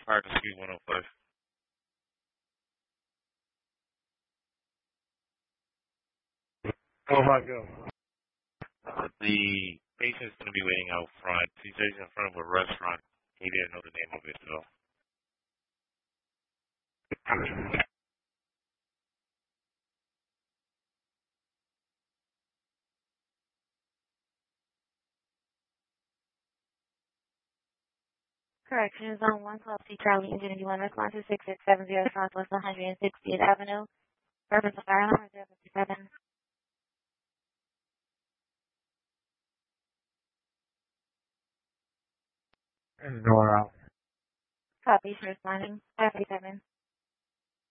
Fire to speed 105. Oh my God. The patient's going to be waiting out front. He says he's in front of a restaurant. He didn't know the name of it, so. Correction, Zone 112C Charlie Engine 1 response to 6670 Southwest 160th Avenue. Purpose of fire alarm 057. And door out. Copy, responding 557.